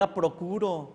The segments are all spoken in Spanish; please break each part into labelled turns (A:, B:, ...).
A: la procuro.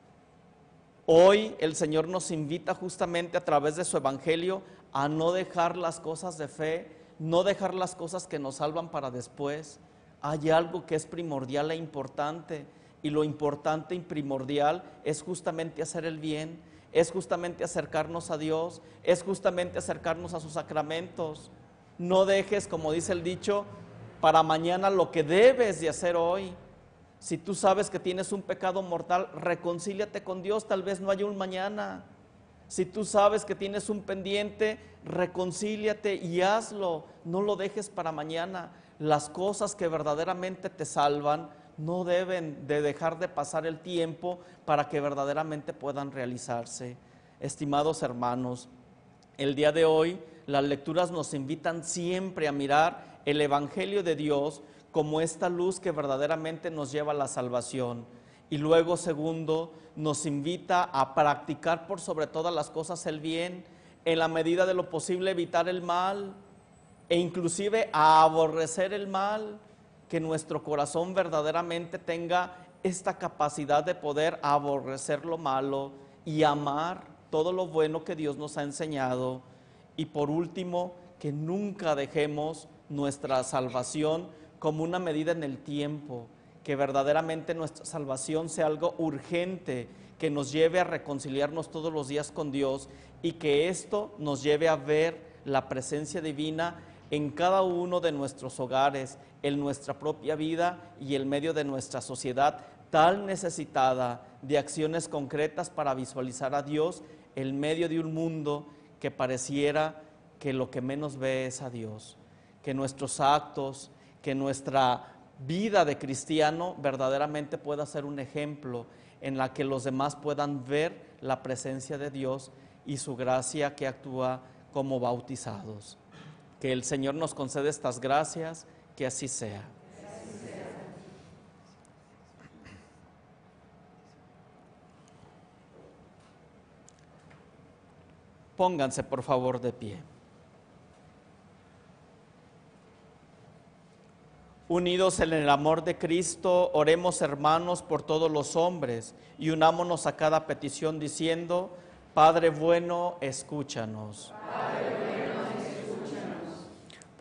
A: Hoy el Señor nos invita justamente a través de su evangelio a no dejar las cosas de fe, no dejar las cosas que nos salvan para después. Hay algo que es primordial e importante, y lo importante y primordial es justamente hacer el bien, es justamente acercarnos a Dios, es justamente acercarnos a sus sacramentos. No dejes, como dice el dicho, para mañana lo que debes de hacer hoy. Si tú sabes que tienes un pecado mortal, reconcíliate con Dios, tal vez no haya un mañana. Si tú sabes que tienes un pendiente, reconcíliate y hazlo, no lo dejes para mañana. Las cosas que verdaderamente te salvan no deben de dejar de pasar el tiempo para que verdaderamente puedan realizarse. Estimados hermanos, el día de hoy las lecturas nos invitan siempre a mirar el Evangelio de Dios como esta luz que verdaderamente nos lleva a la salvación. Y luego, segundo, nos invita a practicar por sobre todas las cosas el bien, en la medida de lo posible evitar el mal, e inclusive a aborrecer el mal, que nuestro corazón verdaderamente tenga esta capacidad de poder aborrecer lo malo y amar todo lo bueno que Dios nos ha enseñado. Y por último, que nunca dejemos nuestra salvación como una medida en el tiempo, que verdaderamente nuestra salvación sea algo urgente, que nos lleve a reconciliarnos todos los días con Dios, y que esto nos lleve a ver la presencia divina en cada uno de nuestros hogares, en nuestra propia vida y en medio de nuestra sociedad tan necesitada de acciones concretas para visualizar a Dios en medio de un mundo que pareciera que lo que menos ve es a Dios. Que nuestros actos, que nuestra vida de cristiano verdaderamente pueda ser un ejemplo en la que los demás puedan ver la presencia de Dios y su gracia que actúa como bautizados. Que el Señor nos conceda estas gracias, que así sea. Pónganse por favor de pie. Unidos en el amor de Cristo, oremos, hermanos, por todos los hombres, y unámonos a cada petición diciendo: Padre bueno, escúchanos. Padre